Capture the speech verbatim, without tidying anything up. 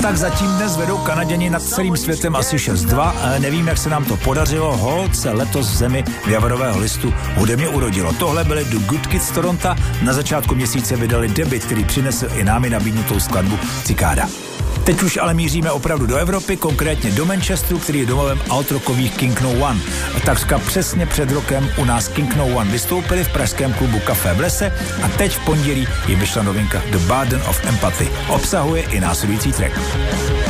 Tak zatím dnes vedou Kanaděni nad celým světem asi šest dva. Nevím, jak se nám to podařilo, holt se letos v zemi javorového listu hudebně urodilo. Tohle byly The Good Kids z Toronto. Na začátku měsíce vydali debut, který přinesl i námi nabídnutou skladbu Cikáda. Teď už ale míříme opravdu do Evropy, konkrétně do Manchesteru, který je domovem altrockových King No One. Takřka přesně před rokem u nás King No One vystoupili v pražském klubu Café v lese a teď v pondělí jim vyšla novinka The Burden of Empathy. Obsahuje i následující track.